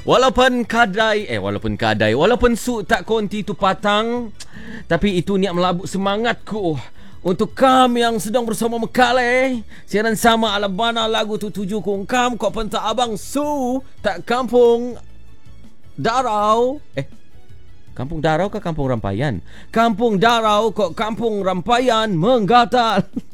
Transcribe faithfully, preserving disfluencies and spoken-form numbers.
Walaupun kadai Eh walaupun kadai Walaupun su tak konti tu patang, tapi itu niat melabuk semangatku untuk kam yang sedang bersama Mekale. Siaran sama ala bana lagu tu tuju kong kam kau pentak abang su tak kampung Darau. Eh Kampung Darau ke Kampung Rampayan? Kampung Darau kok Kampung Rampayan menggatal.